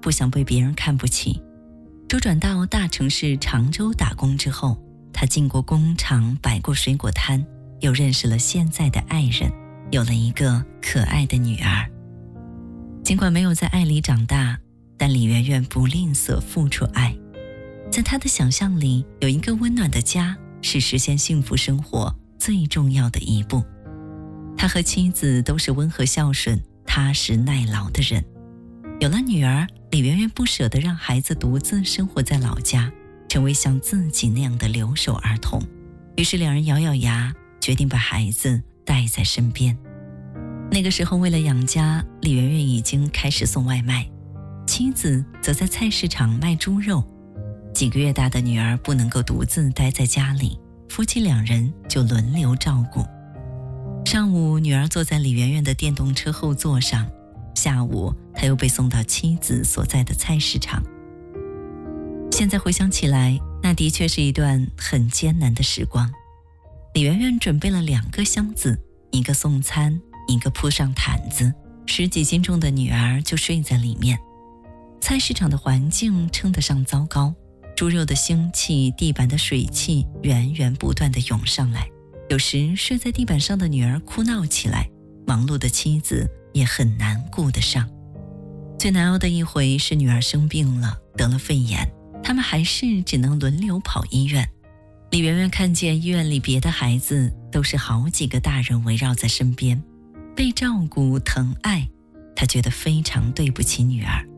不想被别人看不起。周转到大城市常州打工之后，他进过工厂，摆过水果摊，又认识了现在的爱人，有了一个可爱的女儿。尽管没有在爱里长大，但李媛媛不吝啬付出爱。在她的想象里，有一个温暖的家是实现幸福生活最重要的一步。他和妻子都是温和孝顺、踏实耐劳的人。有了女儿，李媛媛不舍得让孩子独自生活在老家，成为像自己那样的留守儿童。于是两人咬咬牙，决定把孩子带在身边。那个时候为了养家，李媛媛已经开始送外卖，妻子则在菜市场卖猪肉。几个月大的女儿不能够独自待在家里，夫妻两人就轮流照顾。上午女儿坐在李媛媛的电动车后座上，下午她又被送到妻子所在的菜市场。现在回想起来，那的确是一段很艰难的时光。李媛媛准备了2个箱子，一个送餐，一个铺上毯子，10几斤重的女儿就睡在里面。菜市场的环境称得上糟糕，猪肉的腥气，地板的水汽源源不断地涌上来。有时睡在地板上的女儿哭闹起来，忙碌的妻子也很难顾得上。最难熬的一回是女儿生病了，得了肺炎，他们还是只能轮流跑医院。李媛媛看见医院里别的孩子都是好几个大人围绕在身边，被照顾疼爱，她觉得非常对不起女儿。